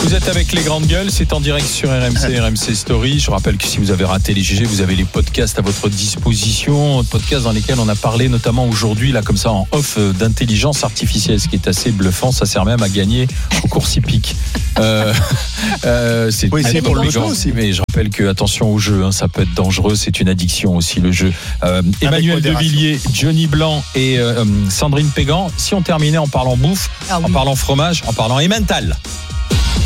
Vous êtes avec les grandes gueules, c'est en direct sur RMC, RMC Story. Je rappelle que si vous avez raté les GG, vous avez les podcasts à votre disposition. Podcasts dans lesquels on a parlé notamment aujourd'hui, là comme ça en off, d'intelligence artificielle, ce qui est assez bluffant. Ça sert même à gagner aux courses hippiques. C'est très pour le dangereux aussi. Mais je rappelle que attention au jeu, ça peut être dangereux. C'est une addiction aussi le jeu. Emmanuel Devilliers, Johnny Blanc et Sandrine Pégan. Si on terminait en parlant bouffe, en parlant fromage, en parlant emmental.